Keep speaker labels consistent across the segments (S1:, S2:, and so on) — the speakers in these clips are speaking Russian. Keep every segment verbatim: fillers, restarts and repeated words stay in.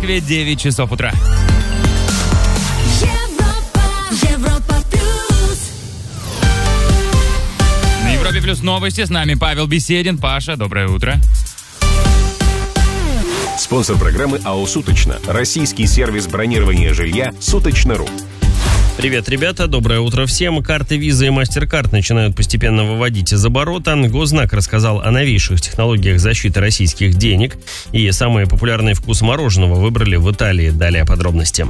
S1: Москве девять часов утра. На Европе Плюс новости. С нами Павел Беседин. Паша, доброе утро.
S2: Спонсор программы АО «Суточно». Российский сервис бронирования жилья «Суточно.ру».
S3: Привет, ребята, доброе утро всем. Карты Visa и MasterCard начинают постепенно выводить из оборота. Госзнак рассказал о новейших технологиях защиты российских денег. И самый популярный вкус мороженого выбрали в Италии. Далее подробности.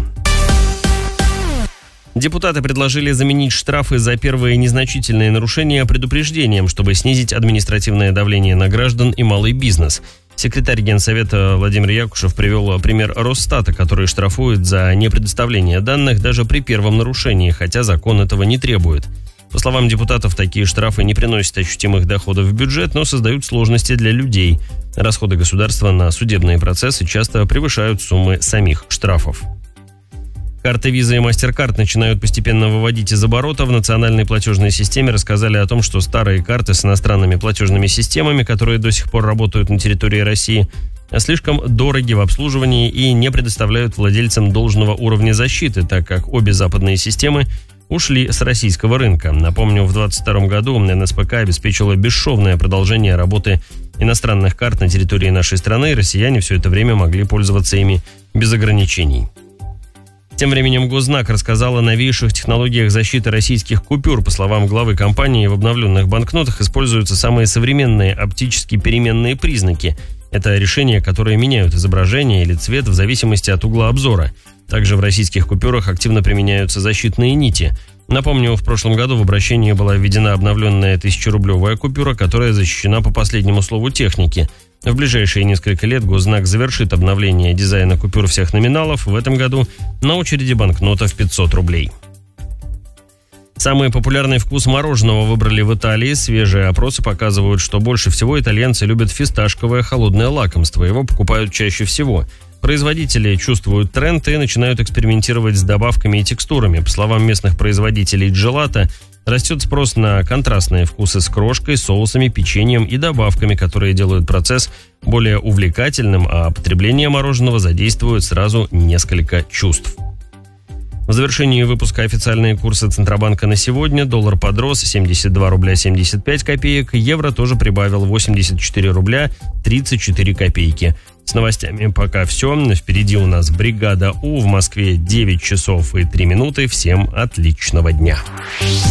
S3: Депутаты предложили заменить штрафы за первые незначительные нарушения предупреждением, чтобы снизить административное давление на граждан и малый бизнес. Секретарь Генсовета Владимир Якушев привел пример Росстата, который штрафует за непредоставление данных даже при первом нарушении, хотя закон этого не требует. По словам депутатов, такие штрафы не приносят ощутимых доходов в бюджет, но создают сложности для людей. Расходы государства на судебные процессы часто превышают суммы самих штрафов. Карты Visa и MasterCard начинают постепенно выводить из оборота. В национальной платежной системе рассказали о том, что старые карты с иностранными платежными системами, которые до сих пор работают на территории России, слишком дороги в обслуживании и не предоставляют владельцам должного уровня защиты, так как обе западные системы ушли с российского рынка. Напомню, в двадцать втором году эн эс пэ ка обеспечила бесшовное продолжение работы иностранных карт на территории нашей страны, и россияне все это время могли пользоваться ими без ограничений. Тем временем Госзнак рассказал о новейших технологиях защиты российских купюр. По словам главы компании, в обновленных банкнотах используются самые современные оптически переменные признаки. Это решения, которые меняют изображение или цвет в зависимости от угла обзора. Также в российских купюрах активно применяются защитные нити. Напомню, в прошлом году в обращении была введена обновленная тысячерублевая купюра, которая защищена по последнему слову техники. В ближайшие несколько лет Госзнак завершит обновление дизайна купюр всех номиналов. В этом году на очереди банкнота в пятьсот рублей. Самый популярный вкус мороженого выбрали в Италии. Свежие опросы показывают, что больше всего итальянцы любят фисташковое холодное лакомство. Его покупают чаще всего. Производители чувствуют тренд и начинают экспериментировать с добавками и текстурами. По словам местных производителей джелато, растет спрос на контрастные вкусы с крошкой, соусами, печеньем и добавками, которые делают процесс более увлекательным, а потребление мороженого задействует сразу несколько чувств. В завершении выпуска официальные курсы Центробанка на сегодня. Доллар подрос семьдесят два рубля семьдесят пять копеек, евро тоже прибавил восемьдесят четыре рубля тридцать четыре копейки. С новостями пока все. Впереди у нас бригада У. В Москве девять часов и три минуты. Всем отличного дня.